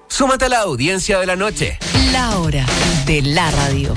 Súmate a la audiencia de la noche. La hora de la radio.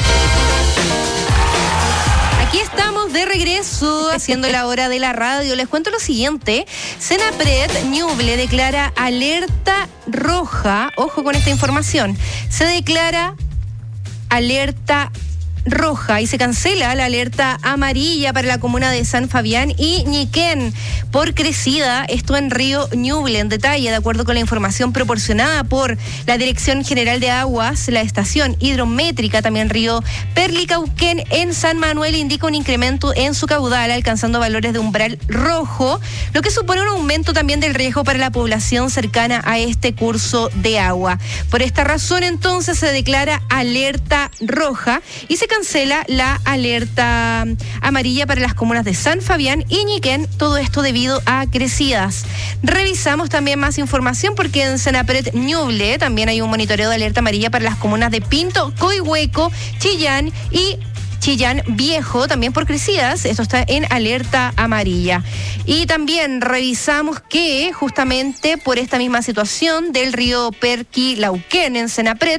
Aquí estamos de regreso haciendo la hora de la radio. Les cuento lo siguiente. Senapred Ñuble declara alerta roja. Ojo con esta información. Se declara alerta roja y se cancela la alerta amarilla para la comuna de San Fabián y Ñiquén por crecida, esto en Río Ñuble. En detalle, de acuerdo con la información proporcionada por la Dirección General de Aguas, la estación hidrométrica, también Río Perlicauquén en San Manuel indica un incremento en su caudal, alcanzando valores de umbral rojo, lo que supone un aumento también del riesgo para la población cercana a este curso de agua. Por esta razón, entonces, se declara alerta roja y se cancela la alerta amarilla para las comunas de San Fabián y Ñiquén, todo esto debido a crecidas. Revisamos también más información porque en Senapred Ñuble también hay un monitoreo de alerta amarilla para las comunas de Pinto, Coihueco, Chillán y Chillán Viejo, también por crecidas. Esto está en alerta amarilla. Y también revisamos que justamente por esta misma situación del río Perquilauquén en Senapred,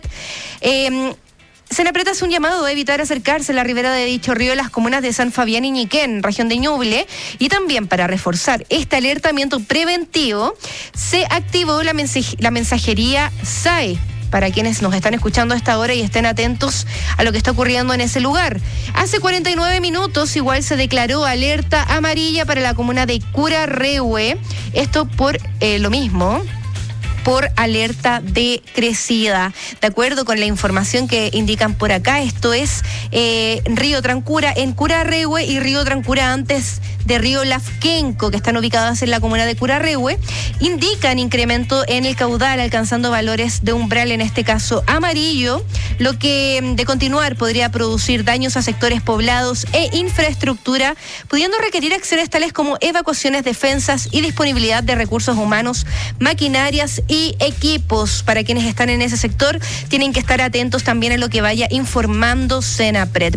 Senapred hace un llamado a evitar acercarse a la ribera de dicho río en las comunas de San Fabián y Ñiquén, región de Ñuble, y también para reforzar este alertamiento preventivo, se activó la mensajería SAE, para quienes nos están escuchando a esta hora y estén atentos a lo que está ocurriendo en ese lugar. Hace 49 minutos igual se declaró alerta amarilla para la comuna de Curarrehue, esto por lo mismo, por alerta de crecida. De acuerdo con la información que indican por acá, esto es Río Trancura en Curarrehue y Río Trancura antes de Río Lafkenco, que están ubicadas en la comuna de Curarrehue, indican incremento en el caudal, alcanzando valores de umbral, en este caso amarillo, lo que de continuar podría producir daños a sectores poblados e infraestructura, pudiendo requerir acciones tales como evacuaciones, defensas y disponibilidad de recursos humanos, maquinarias y equipos. Para quienes están en ese sector, tienen que estar atentos también a lo que vaya informando Senapred.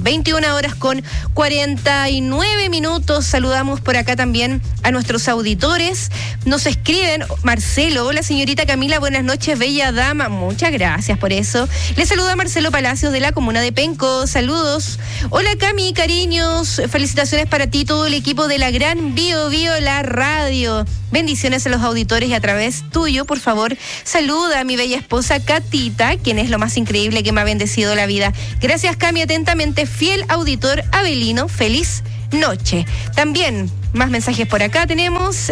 21:49. Saludamos por acá también a nuestros auditores. Nos escriben, Marcelo, hola señorita Camila, buenas noches, bella dama. Muchas gracias por eso. Le saluda Marcelo Palacios de la comuna de Penco. Saludos. Hola Cami, cariños, felicitaciones para ti, todo el equipo de la gran Bio la radio. Bendiciones a los auditores y a través tuyo, por favor, saluda a mi bella esposa Catita, quien es lo más increíble que me ha bendecido la vida. Gracias, Cami, atentamente, fiel auditor Abelino. Feliz noche. También más mensajes por acá tenemos.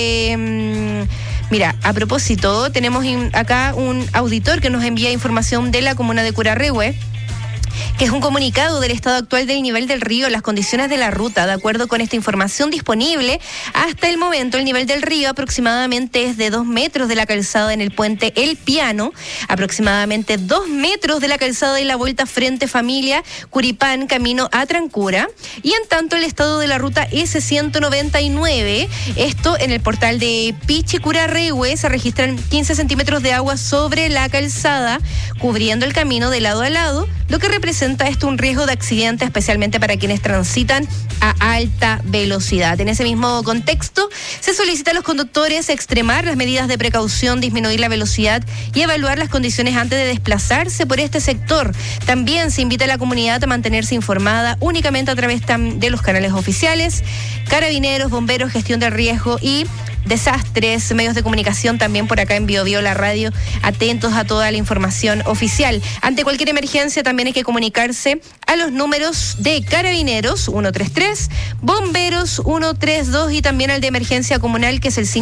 Mira, a propósito, tenemos acá un auditor que nos envía información de la comuna de Curarrehue, que es un comunicado del estado actual del nivel del río, las condiciones de la ruta. De acuerdo con esta información disponible, hasta el momento el nivel del río aproximadamente es de 2 metros de la calzada en el puente El Piano, aproximadamente 2 metros de la calzada y la vuelta Frente Familia, Curipán, camino a Trancura, y en tanto el estado de la ruta S199, esto en el portal de Pichicurarrehue, se registran 15 centímetros de agua sobre la calzada, cubriendo el camino de lado a lado, lo que representa esto un riesgo de accidente, especialmente para quienes transitan a alta velocidad. En ese mismo contexto, se solicita a los conductores extremar las medidas de precaución, disminuir la velocidad y evaluar las condiciones antes de desplazarse por este sector. También se invita a la comunidad a mantenerse informada únicamente a través de los canales oficiales, Carabineros, Bomberos, Gestión de Riesgo y Desastres, medios de comunicación también por acá en Bio la radio, atentos a toda la información oficial. Ante cualquier emergencia también hay que comunicarse a los números de Carabineros 133, Bomberos 132 y también al de emergencia comunal, que es el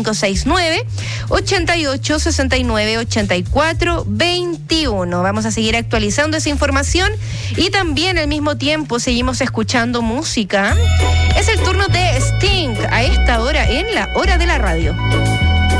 569-8869-8421. Vamos a seguir actualizando esa información y también al mismo tiempo seguimos escuchando música. Es el turno de Sting a esta hora en la hora de la radio.